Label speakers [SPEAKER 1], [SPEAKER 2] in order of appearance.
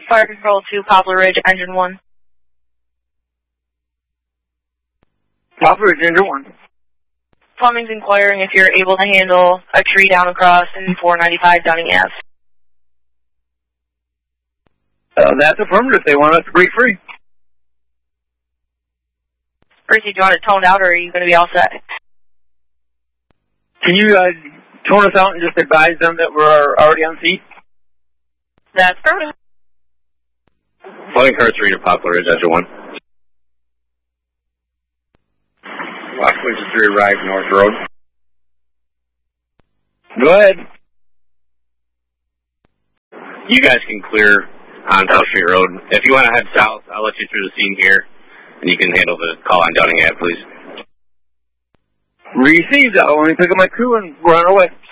[SPEAKER 1] Fire Control 2, Poplar Ridge, Engine 1.
[SPEAKER 2] Poplar Ridge, Engine 1.
[SPEAKER 1] Plumbing's inquiring if you're able to handle a tree down across in 495 Dunning Ave.
[SPEAKER 2] That's affirmative. They want us to break free.
[SPEAKER 1] Percy, do you want it toned out, or are you going to be all set?
[SPEAKER 2] Can you tone us out and just advise them that we're already on seat?
[SPEAKER 1] That's perfect.
[SPEAKER 3] Flying car 3 to Poplar Ridge, Engine 1. Lost Winches 3 arrived North Road.
[SPEAKER 2] Go ahead.
[SPEAKER 3] You guys can clear on South Street Road. If you want to head south, I'll let you through the scene here, and you can handle the call on Dunning Ave, please.
[SPEAKER 2] Received. I'll only pick up my crew and we're on our way.